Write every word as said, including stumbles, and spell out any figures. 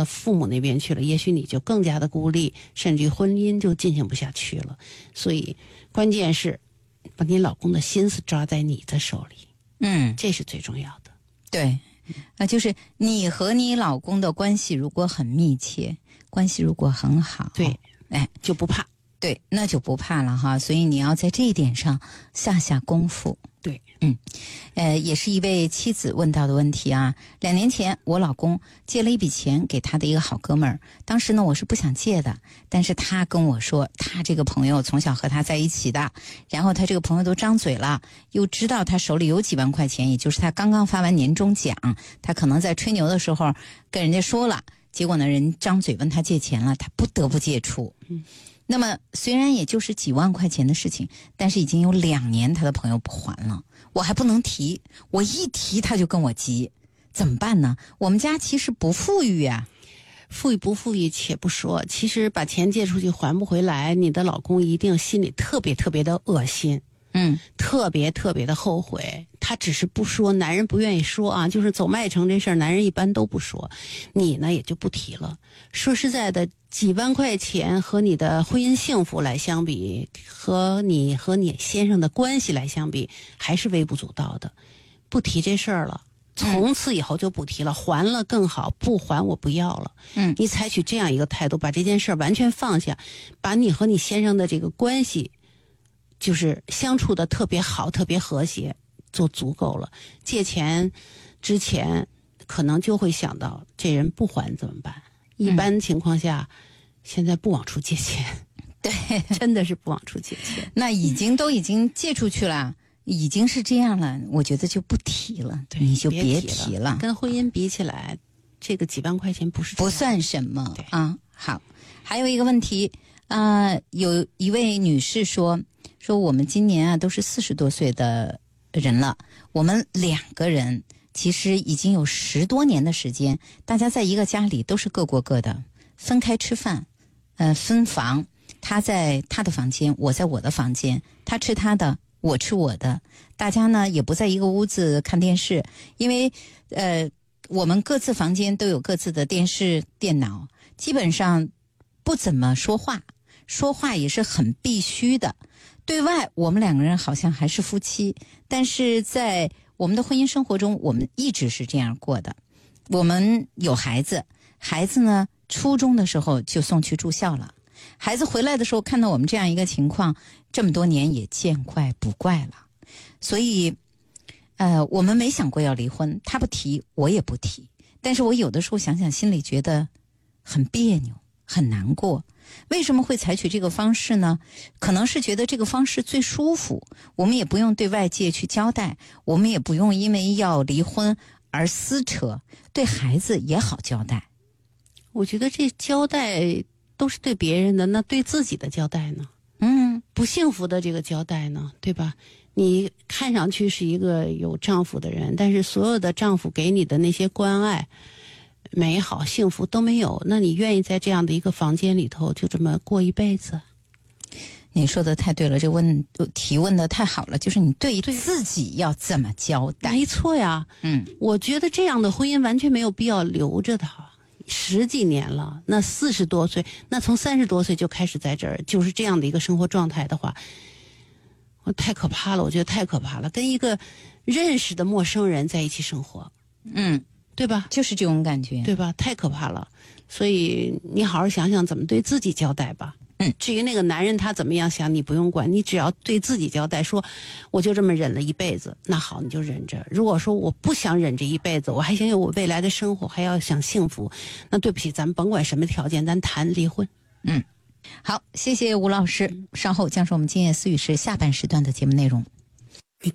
到父母那边去了，也许你就更加的孤立，甚至于婚姻就进行不下去了。所以关键是把你老公的心思抓在你的手里， 嗯， 这是最重要的。 对，啊，就是你和你老公的关系如果很密切，关系如果很好， 对， 哎， 就不怕。 对，那就不怕了哈。所以你要在这一点上下下功夫。 对， 嗯，呃，也是一位妻子问到的问题啊。两年前，我老公借了一笔钱给他的一个好哥们儿，当时呢，我是不想借的，但是他跟我说，他这个朋友从小和他在一起的，然后他这个朋友都张嘴了，又知道他手里有几万块钱，也就是他刚刚发完年终奖，他可能在吹牛的时候跟人家说了，结果呢，人张嘴问他借钱了，他不得不借出。嗯。那么虽然也就是几万块钱的事情，但是已经有两年他的朋友不还了，我还不能提，我一提他就跟我急，怎么办呢？我们家其实不富裕啊。 富裕不富裕且不说，其实把钱借出去还不回来，你的老公一定心里特别特别的恶心， 嗯， 特别特别的后悔。他只是不说，男人不愿意说啊，就是走麦城这事儿，男人一般都不说，你呢也就不提了。说实在的，几万块钱和你的婚姻幸福来相比，和你和你先生的关系来相比，还是微不足道的。不提这事儿了，从此以后就不提了，还了更好，不还我不要了。 嗯， 你采取这样一个态度，把这件事儿完全放下，把你和你先生的这个关系就是相处的特别好，特别和谐，就足够了。借钱之前可能就会想到这人不还怎么办，一般情况下、嗯、现在不往出借钱。 对， 真的是不往出借钱。 那已经都已经借出去了，已经是这样了，我觉得就不提了。 对， 你就别提了。 提了跟婚姻比起来，这个几万块钱不是不算什么啊。 好，还有一个问题啊、呃，有一位女士说说我们今年啊都是四十多岁的人了，我们两个人其实已经有十多年的时间，大家在一个家里都是各过各的，分开吃饭，呃，分房，他在他的房间，我在我的房间，他吃他的，我吃我的，大家呢也不在一个屋子看电视，因为呃我们各自房间都有各自的电视电脑，基本上不怎么说话，说话也是很必须的。对外我们两个人好像还是夫妻，但是在我们的婚姻生活中，我们一直是这样过的。我们有孩子，孩子呢初中的时候就送去住校了，孩子回来的时候看到我们这样一个情况，这么多年也见怪不怪了。所以呃，我们没想过要离婚，他不提我也不提，但是我有的时候想想心里觉得很别扭，很难过。为什么会采取这个方式呢？可能是觉得这个方式最舒服，我们也不用对外界去交代，我们也不用因为要离婚而撕扯，对孩子也好交代。 我觉得这交代都是对别人的，那对自己的交代呢？ 嗯， 不幸福的这个交代呢，对吧？你看上去是一个有丈夫的人，但是所有的丈夫给你的那些关爱、美好、幸福都没有，那你愿意在这样的一个房间里头就这么过一辈子？ 你说的太对了，这问提问的太好了，就是你对自己要怎么交代？ 没错呀， 嗯， 我觉得这样的婚姻完全没有必要留着它。十几年了，那四十多岁，那从三十多岁就开始在这儿，就是这样的一个生活状态的话，我太可怕了，我觉得太可怕了。跟一个认识的陌生人在一起生活， 嗯， 对吧？ 就是这种感觉， 对吧？太可怕了。所以你好好想想怎么对自己交代吧。 嗯， 至于那个男人他怎么样想，你不用管，你只要对自己交代，说我就这么忍了一辈子，那好，你就忍着。如果说我不想忍这一辈子，我还想有我未来的生活，还要想幸福，那对不起，咱们甭管什么条件，咱谈离婚。 嗯，好，谢谢吴老师。稍后将是我们今夜思语时下半时段的节目内容。